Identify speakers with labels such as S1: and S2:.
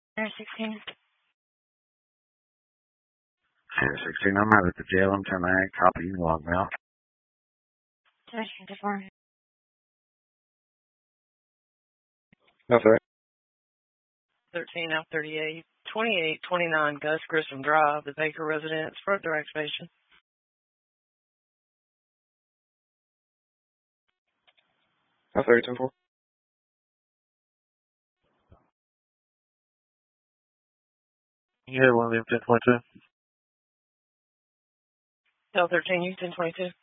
S1: Area 16.
S2: Area 16, I'm out at the jail. I'm 10-8. Copy you, log mail.
S1: 10-4.
S2: That's right.
S3: 13 out 38, 2829 Gus Grissom Drive, the Baker Residence, front direct station.
S2: That's 10-4. Yeah, one of them 10.2.
S3: L13, you 1022.